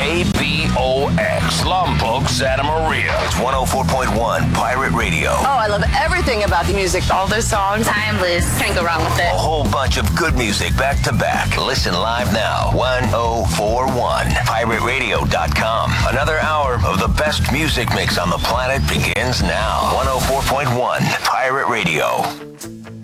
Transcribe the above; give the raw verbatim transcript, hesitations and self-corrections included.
K B O X, Lombok, Santa Maria. It's one oh four point one Pirate Radio. Oh, I love everything about the music. All those songs, timeless. Can't go wrong with it. A whole bunch of good music back to back. Listen live now. one oh four one pirate radio dot com. Another hour of the best music mix on the planet begins now. one oh four point one Pirate Radio.